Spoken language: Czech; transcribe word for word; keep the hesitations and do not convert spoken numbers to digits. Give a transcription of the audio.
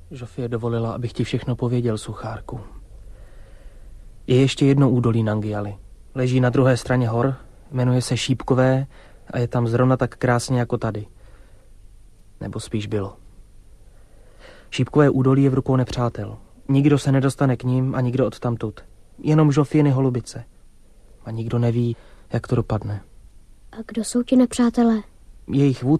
Žofie dovolila, abych ti všechno pověděl, Suchárku. Je ještě jedno údolí Nangialy. Leží na druhé straně hor, jmenuje se Šípkové a je tam zrovna tak krásně jako tady. Nebo spíš bylo. Šípkové údolí je v rukou nepřátel. Nikdo se nedostane k ním a nikdo odtamtud. Jenom Žofiny holubice. A nikdo neví, jak to dopadne. A kdo jsou ti nepřátelé? Jejich vůdce